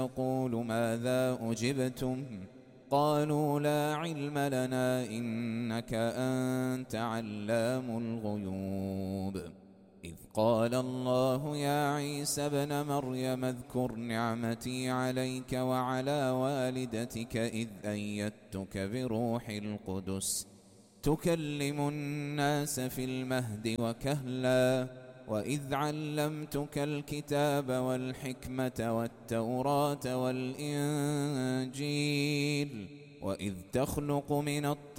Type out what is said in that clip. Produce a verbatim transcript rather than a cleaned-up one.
يقول ماذا أجبتم قالوا لا علم لنا إنك أنت علام الغيوب إذ قال الله يا عيسى ابن مريم اذكر نعمتي عليك وعلى والدتك إذ أيدتك بروح القدس تكلم الناس في المهد وكهلا وإذ علمتك الكتاب والحكمة والتوراة والإنجيل وإذ تخلق من الطين